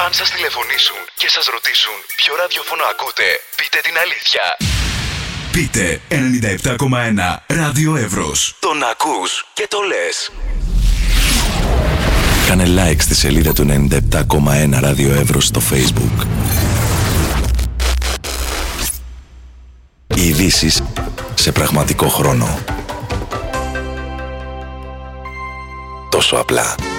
Αν σας τηλεφωνήσουν και σας ρωτήσουν ποιο ραδιόφωνο ακούτε, πείτε την αλήθεια. Πείτε 97,1 Ράδιο Εύρος. Τον ακούς και το λες. Κάνε like στη σελίδα του 97,1 Ράδιο Εύρος στο Facebook. Οι ειδήσεις σε πραγματικό χρόνο. Τόσο απλά.